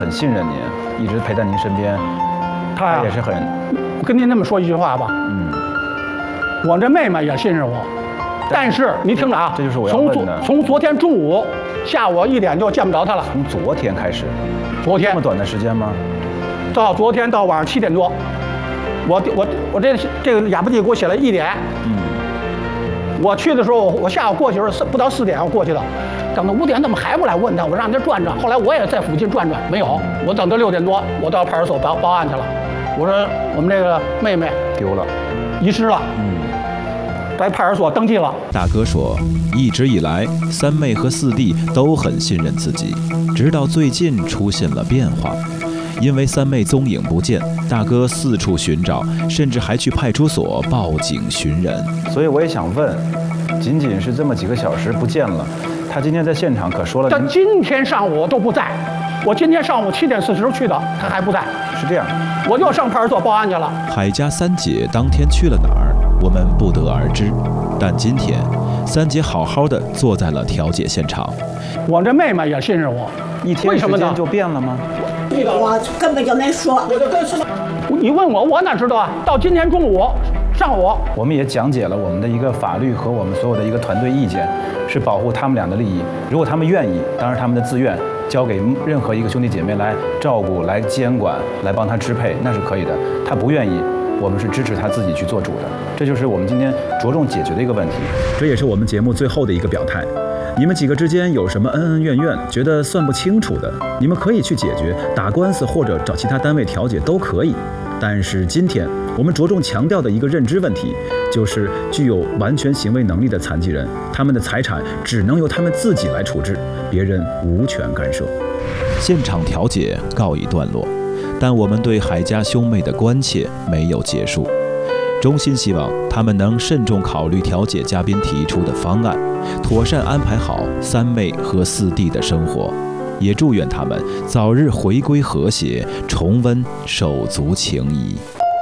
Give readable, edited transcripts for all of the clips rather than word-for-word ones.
很信任您，一直陪在您身边。 他也是很， 我跟您这么说一句话吧，我这妹妹也信任我，但是你听着啊， 这就是我要问的。 从昨天中午下午1点就见不着她了。 从昨天开始？ 昨天这么短的时间吗？ 到昨天到晚上7点多，我这个哑巴弟给我写了1点。我去的时候，我下午过去的时候不到4点我过去的，等到5点怎么还不来问他？我让他转转，后来我也在附近转转，没有。我等到6点多，我到派出所报案去了。我说我们这个妹妹丢了， 遗失了。在派出所登记了。 大哥说，一直以来三妹和四弟都很信任自己，直到最近出现了变化。因为三妹踪影不见，大哥四处寻找，甚至还去派出所报警寻人。 所以我也想问，仅仅是这么几个小时不见了，他今天在现场可说了， 他今天上午都不在。我今天上午7点40去的，他还不在。 是这样， 我就上派出所报案去了。 海家三姐当天去了哪儿，我们不得而知。但今天，三姐好好的坐在了调解现场。 我这妹妹也信任我， 一天时间就变了吗？ 我根本就没说。 你问我，我哪知道啊？到今天中午、上午， 我们也讲解了我们的一个法律和我们所有的一个团队意见，是保护他们俩的利益。如果他们愿意，当然他们的自愿，交给任何一个兄弟姐妹来照顾、来监管、来帮他支配，那是可以的。他不愿意，我们是支持他自己去做主的。这就是我们今天着重解决的一个问题。这也是我们节目最后的一个表态。你们几个之间有什么恩恩怨怨，觉得算不清楚的，你们可以去解决，打官司或者找其他单位调解都可以。但是今天我们着重强调的一个认知问题，就是具有完全行为能力的残疾人，他们的财产只能由他们自己来处置，别人无权干涉。 现场调解告一段落，但我们对海家兄妹的关切没有结束。衷心希望他们能慎重考虑调解嘉宾提出的方案，妥善安排好三妹和四弟的生活，也祝愿他们早日回归和谐，重温手足情谊。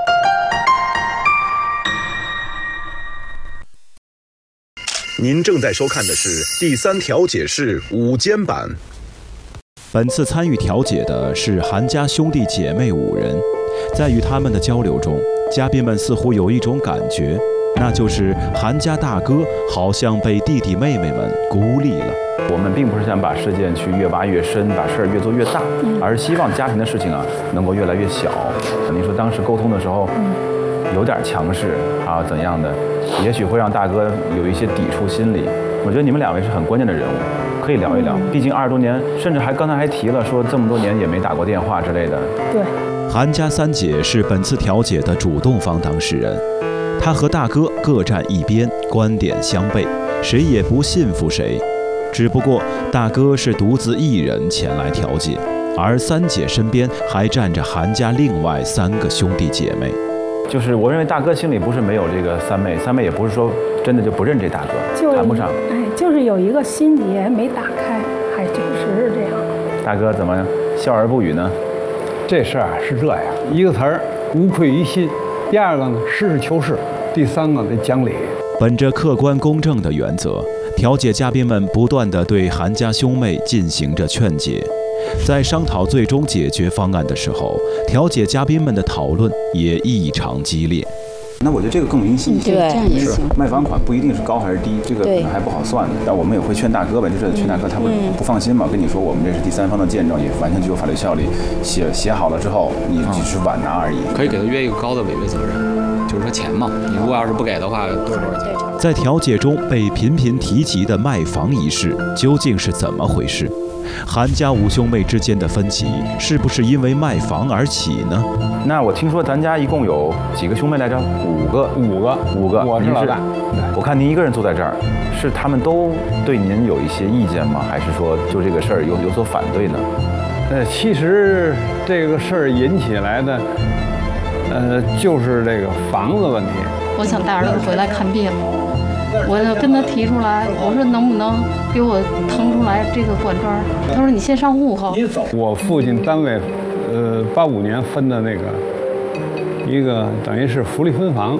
您正在收看的是第3调解室午间版。 本次参与调解的是韩家兄弟姐妹5人，在与他们的交流中，嘉宾们似乎有一种感觉，那就是韩家大哥好像被弟弟妹妹们孤立了。 我们并不是想把事件去越挖越深，把事儿越做越大，而是希望家庭的事情啊能够越来越小。您说当时沟通的时候，有点强势啊怎样的，也许会让大哥有一些抵触心理。我觉得你们2位是很关键的人物，可以聊一聊。毕竟20多年，甚至刚才还提了说这么多年也没打过电话之类的。 对。 韩家三姐是本次调解的主动方当事人，她和大哥各站一边，观点相悖，谁也不信服谁。只不过大哥是独自一人前来调解，而三姐身边还站着韩家另外3个兄弟姐妹。 就是我认为大哥心里不是没有这个三妹，三妹也不是说真的就不认这大哥，谈不上。 就是有一个心结没打开，还确实是这样。 大哥怎么笑而不语呢？ 这事儿是这样，一个词儿无愧于心，第2个呢实事求是，第3个得讲理。 本着客观公正的原则，调解嘉宾们不断地对韩家兄妹进行着劝解。在商讨最终解决方案的时候，调解嘉宾们的讨论也异常激烈。 那我觉得这个更明晰一些。 对，这样也行。 卖房款不一定是高还是低，这个可能还不好算的。但我们也会劝大哥呗，就是劝大哥，他不放心嘛，跟你说我们这是第3方的见证，也完全具有法律效力。写好了之后，你只是晚拿而已。 可以给他约一个高的违约责任，就是说钱嘛，你如果要是不给的话，多少钱？ 在调解中被频频提及的卖房一事，究竟是怎么回事？韩家5兄妹之间的分歧是不是因为卖房而起呢？ 那我听说咱家一共有几个兄妹来着？5个。 我是老大。 我看您一个人坐在这儿，是他们都对您有一些意见吗？还是说就这个事儿有所反对呢？ 其实这个事儿引起来的，就是这个房子问题。 我想带儿子回来看病。我就跟他提出来，我说能不能给我腾出来这个管庄？他说你先上户口。 我父亲单位，85年分的那个一个等于是福利分房，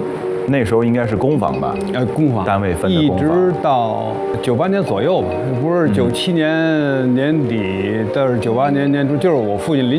那时候应该是公房吧？ 公房单位分的一公房， 直到98年左右吧，不是97年年底，但是98年年初，就是我父亲临